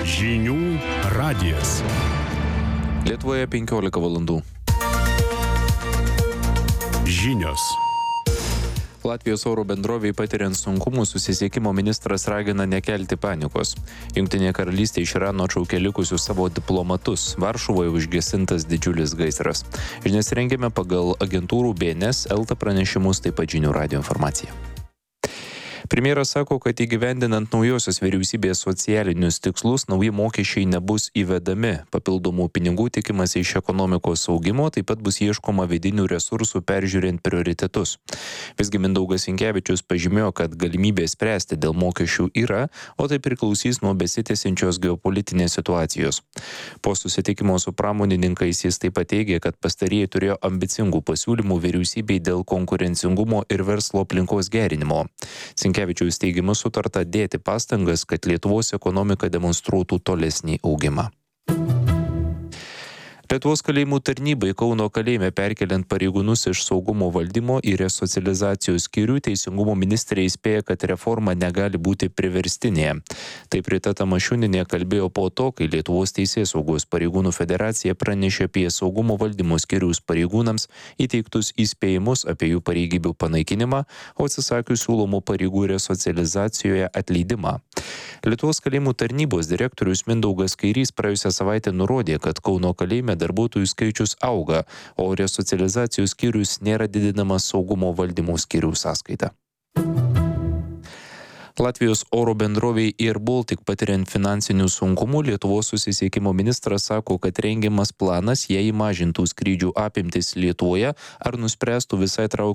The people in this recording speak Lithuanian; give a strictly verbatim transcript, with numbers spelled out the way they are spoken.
Žinių radijas. Lietuvoje penkiolika valandų. Žinios. Latvijos oro bendroviai patiriant sunkumų, susisiekimo ministras ragina nekelti panikos. Jungtinė karalystė iš Irano atšaukė likusius savo diplomatus. Varšuvoje užgesintas didžiulis gaisras. Žinias rengėme pagal agentūrų B N S, Elta pranešimus, taip pat Žinių radijo informaciją. Premjeras sako, kad įgyvendinant naujosios vyriausybės socialinius tikslus, nauji mokesčiai nebus įvedami. Papildomų pinigų tikimasi iš ekonomikos augimo, taip pat bus ieškoma vidinių resursų peržiūrint prioritetus. Visgi Mindaugas Sinkevičius pažymėjo, kad galimybė spręsti dėl mokesčių yra, o tai priklausys nuo besitęsiančios geopolitinės situacijos. Po susitikimo su pramonininkais jis taip pat teigė, kad pastarieji turėjo ambicingų pasiūlymų vyriausybei dėl konkurencingumo ir verslo aplinkos gerinimo. Sinkevičiaus teigimu sutarta dėti pastangas, kad Lietuvos ekonomika demonstruotų tolesnį augimą. Lietuvos kalėjimų tarnybai Kauno kalėjime perkeliant pareigūnus iš saugumo valdymo į resocializacijos skyrių, Teisingumo ministrė įspėja, kad reforma negali būti priverstinė. Taip Rita Tamašunienė kalbėjo po to, kai Lietuvos Teisėsaugos pareigūnų federacija pranešė apie saugumo valdymo skyriaus pareigūnams įteiktus įspėjimus apie jų pareigybių panaikinimą, o atsisakius siūlomų pareigų resocializacijoje atleidimą. Lietuvos kalėjimų tarnybos direktorius Mindaugas Kairys praėjusią savaitę nurodė, kad Kauno kalėjime darbuotojų skaičius auga, o resocializacijos skyrius nėra didinamas saugumo valdymo skyriaus sąskaita. Latvijos oro bendroviai Air Baltic patiriant finansinių sunkumų, Lietuvos susisiekimo ministras sako, kad rengiamas planas, jei mažintų skrydžių apimtis Lietuvoje ar nuspręstų visai traukti